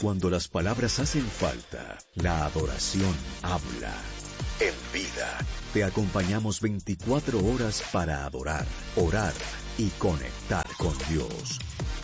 cuando las palabras hacen falta, la adoración habla. En Vida, te acompañamos 24 horas para adorar, orar y conectar con Dios.